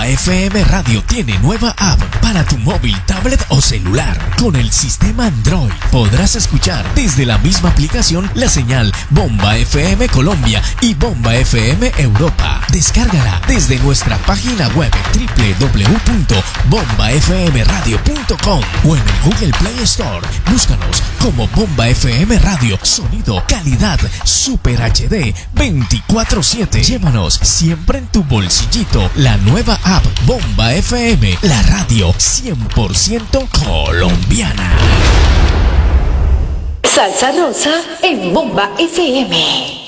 FM Radio tiene nueva app para tu móvil, tablet o celular. Con el sistema Android podrás escuchar desde la misma aplicación la señal Bomba FM Colombia y Bomba FM Europa. Descárgala desde nuestra página web www.bombafmradio.com o en el Google Play Store. Búscanos como Bomba FM Radio. Sonido, calidad, Super HD 24/7. Llévanos siempre en tu bolsillito la nueva app Bomba FM, la radio 100% colombiana. Salsa Rosa en Bomba FM.